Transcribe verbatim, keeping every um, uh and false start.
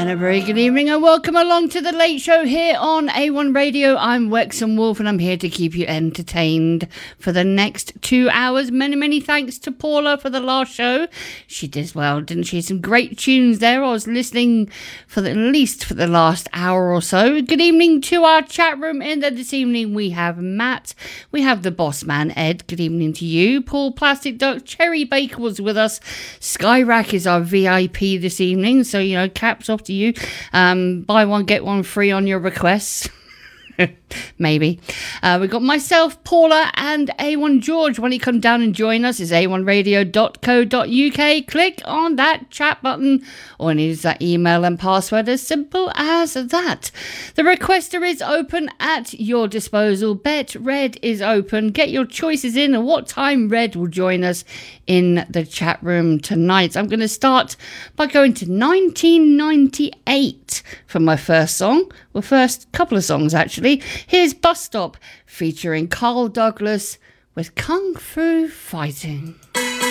And a very good evening and welcome along to the Late Show here on A one Radio. I'm Wexham Wolf and I'm here to keep you entertained for the next two hours. Many, many thanks to Paula for the last show. She did well, didn't she? Some great tunes there. I was listening for the, at least for the last hour or so. Good evening to our chat room. In there this evening we have Matt. We have the boss man, Ed. Good evening to you. Paul Plastic Duck, Cherry Baker was with us. Skyrack is our V I P this evening. So, you know, caps off to you. Um, buy one, get one free on your requests. Maybe. Uh, we've got myself, Paula, and A one George. When you come down and join us, is a one radio dot co dot uk. Click on that chat button or use that email and password, as simple as that. The requester is open at your disposal. Bet Red is open. Get your choices in and what time Red will join us in the chat room tonight. I'm going to start by going to nineteen ninety-eight for my first song. Well, first couple of songs, actually. Here's Bus Stop featuring Carl Douglas with Kung Fu Fighting.